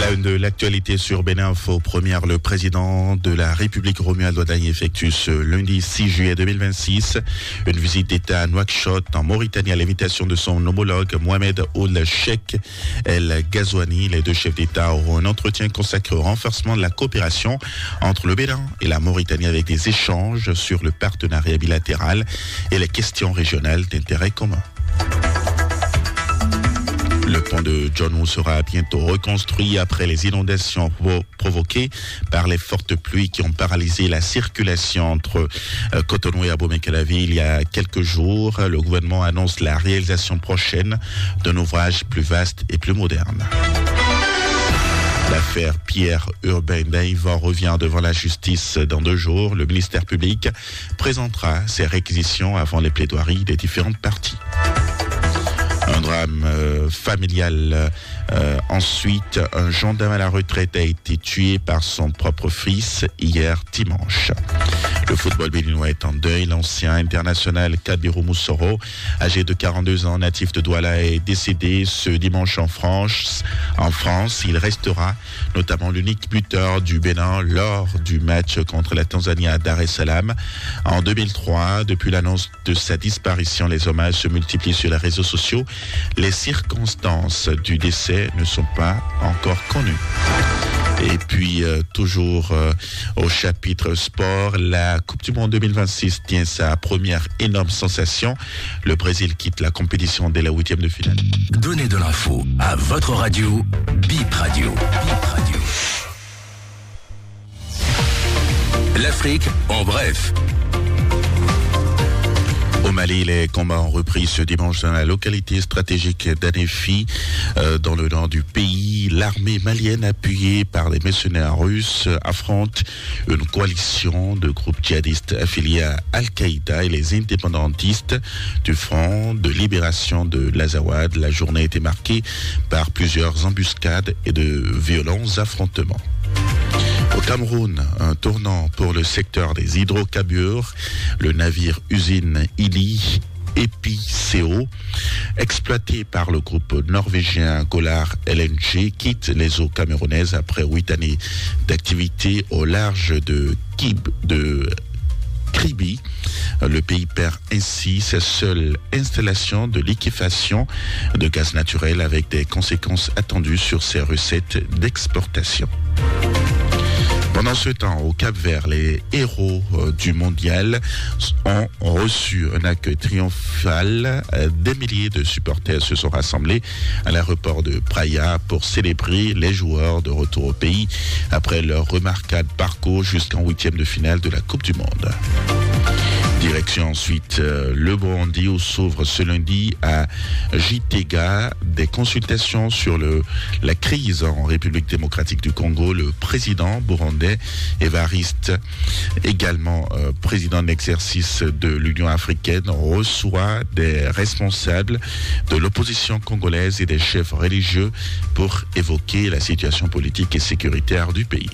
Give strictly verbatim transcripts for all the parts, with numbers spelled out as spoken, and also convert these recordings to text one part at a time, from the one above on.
La une de l'actualité sur Bénin Info. Première, le président de la République Romuald Wadani effectue ce lundi six juillet deux mille vingt-six une visite d'État à Nouakchott en Mauritanie à l'invitation de son homologue Mohamed Ould Cheikh El Ghazouani. Les deux chefs d'État auront un entretien consacré au renforcement de la coopération entre le Bénin et la Mauritanie avec des échanges sur le partenariat bilatéral et les questions régionales d'intérêt commun. Le pont de John Woo sera bientôt reconstruit après les inondations provoquées par les fortes pluies qui ont paralysé la circulation entre Cotonou et Abomey-Calavi il y a quelques jours. Le gouvernement annonce la réalisation prochaine d'un ouvrage plus vaste et plus moderne. L'affaire Pierre Urbain d'Aïva revient devant la justice dans deux jours. Le ministère public présentera ses réquisitions avant les plaidoiries des différentes parties. Un drame euh, familial. Euh, ensuite, un gendarme à la retraite a été tué par son propre fils hier dimanche. Le football béninois est en deuil. L'ancien international Kabiru Moussoro, âgé de quarante-deux ans, natif de Douala, est décédé ce dimanche en France. En France, il restera notamment l'unique buteur du Bénin lors du match contre la Tanzanie à Dar es Salaam en deux mille trois. Depuis l'annonce de sa disparition, les hommages se multiplient sur les réseaux sociaux. Les circonstances du décès ne sont pas encore connues. Et puis, euh, toujours euh, au chapitre sport, la Coupe du Monde deux mille vingt-six tient sa première énorme sensation. Le Brésil quitte la compétition dès la huitième de finale. Donnez de l'info à votre radio, Bip Radio. Bip Radio. L'Afrique en bref. Au Mali, les combats ont repris ce dimanche dans la localité stratégique d'Anéfi, euh, dans le nord du pays. L'armée malienne, appuyée par les mercenaires russes, affronte une coalition de groupes djihadistes affiliés à Al-Qaïda et les indépendantistes du Front de libération de l'Azawad. La journée a été marquée par plusieurs embuscades et de violents affrontements. Au Cameroun, un tournant pour le secteur des hydrocarbures. Le navire usine Ili Epiceo, exploité par le groupe norvégien Golar L N G, quitte les eaux camerounaises après huit années d'activité au large de Kib, de Kribi. Le pays perd ainsi sa seule installation de liquéfaction de gaz naturel avec des conséquences attendues sur ses recettes d'exportation. Pendant ce temps, au Cap-Vert, les héros euh, du mondial ont reçu un accueil triomphal. Euh, des milliers de supporters se sont rassemblés à l'aéroport de Praia pour célébrer les joueurs de retour au pays après leur remarquable parcours jusqu'en huitième de finale de la Coupe du Monde. Direction ensuite euh, le Burundi où s'ouvre ce lundi à Gitega des consultations sur le, la crise en République démocratique du Congo. Le président burundais Évariste, également euh, président d'exercice de l'Union africaine, reçoit des responsables de l'opposition congolaise et des chefs religieux pour évoquer la situation politique et sécuritaire du pays.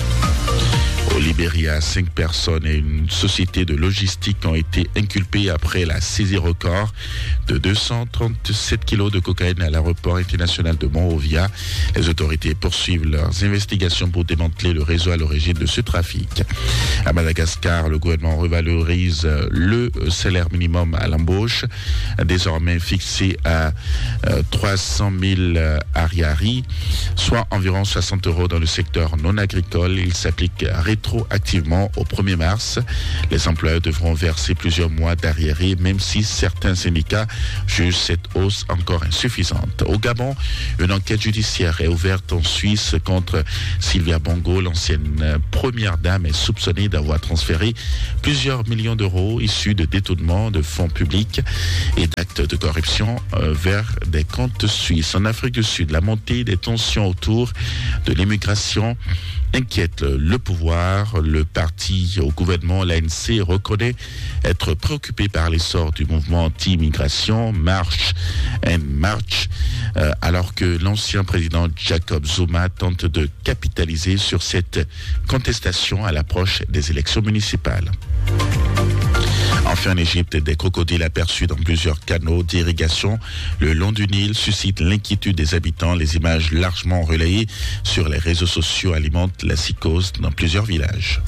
Au Libéria, cinq personnes et une société de logistique ont été inculpées après la saisie record de deux cent trente-sept kilos de cocaïne à l'aéroport international de Monrovia. Les autorités poursuivent leurs investigations pour démanteler le réseau à l'origine de ce trafic. À Madagascar, le gouvernement revalorise le salaire minimum à l'embauche, désormais fixé à trois cent mille ariari, soit environ soixante euros dans le secteur non agricole. Il s'applique rétroactivement au premier mars. Les employeurs devront verser plusieurs mois d'arriérés, même si certains syndicats jugent cette hausse encore insuffisante. Au Gabon, une enquête judiciaire est ouverte en Suisse contre Sylvia Bongo. L'ancienne première dame est soupçonnée d'avoir transféré plusieurs millions d'euros issus de détournements de fonds publics et d'actes de corruption euh, vers des comptes suisses. En Afrique du Sud, la montée des tensions autour de l'immigration inquiète le pouvoir. Le parti au gouvernement, l'A N C, reconnaît être préoccupé par l'essor du mouvement anti-immigration March and March, euh, alors que l'ancien président Jacob Zuma tente de capitaliser sur cette contestation à l'approche des élections municipales. Enfin, en Égypte, des crocodiles aperçus dans plusieurs canaux d'irrigation le long du Nil suscitent l'inquiétude des habitants. Les images largement relayées sur les réseaux sociaux alimentent la psychose dans plusieurs villages.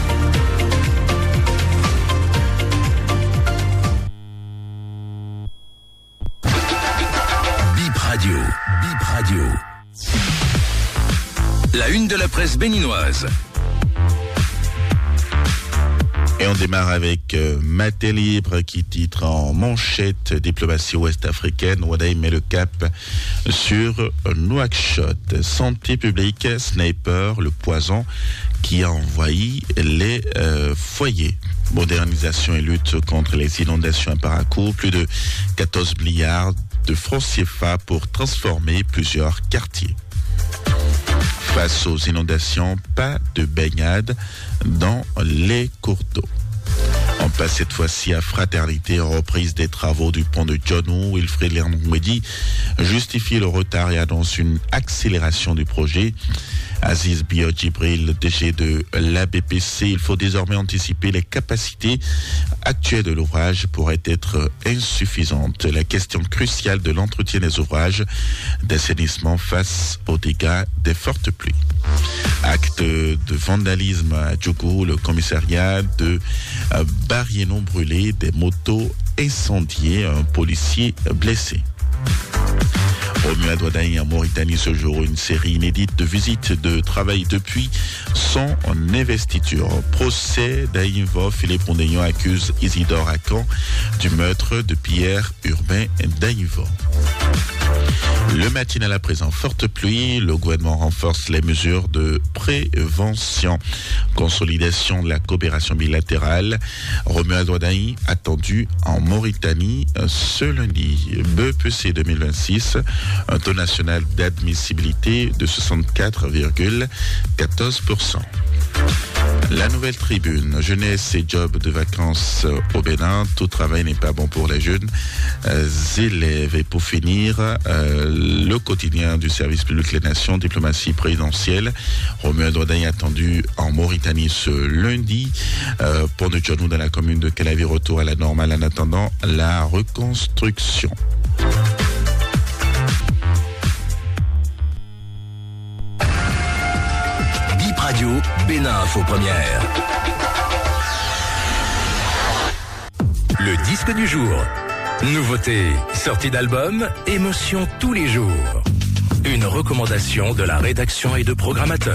Bip Radio, Bip Radio. La une de la presse béninoise. Et on démarre avec euh, Matin Libre qui titre en manchette diplomatie ouest-africaine. Wadaï met le cap sur Nouakchott. Santé publique, sniper, le poison qui a envahi les euh, foyers. Modernisation et lutte contre les inondations à Parakou. Plus de quatorze milliards de francs C F A pour transformer plusieurs quartiers. Face aux inondations, pas de baignade dans les cours d'eau. On passe cette fois-ci à Fraternité, reprise des travaux du pont de Djonou. Wilfried Lermouedi justifie le retard et annonce une accélération du projet. Aziz Bio-Djibril, D G de l'A B P C, il faut désormais anticiper les capacités actuelles de l'ouvrage pourraient être insuffisantes. La question cruciale de l'entretien des ouvrages d'assainissement face aux dégâts des fortes pluies. Acte de vandalisme à Djougou, le commissariat de Bariénon brûlé, des motos incendiées, un policier blessé. Romuald Wadaï en Mauritanie ce jour, une série inédite de visites de travail depuis son investiture. Procès d'Aïnvo, Philippe Mondegnon accuse Isidore Akan du meurtre de Pierre Urbain d'Aïnvo. Le matin à la présent, forte pluie, le gouvernement renforce les mesures de prévention. Consolidation de la coopération bilatérale. Romuald Wadaï attendu en Mauritanie ce lundi. B P C deux mille vingt-six, un taux national d'admissibilité de soixante-quatre virgule quatorze pour cent. La Nouvelle Tribune, jeunesse et job de vacances au Bénin, tout travail n'est pas bon pour les jeunes euh, élèves. Et pour finir, euh, le quotidien du service public Les Nations, diplomatie présidentielle. Romuald Wadaï attendu en Mauritanie ce lundi. Euh, pont de Djonou dans la commune de Calavi, retour à la normale en attendant la reconstruction. Radio, Bénin Info Première. Le disque du jour. Nouveauté, sortie d'album, émotion tous les jours. Une recommandation de la rédaction et de programmateurs.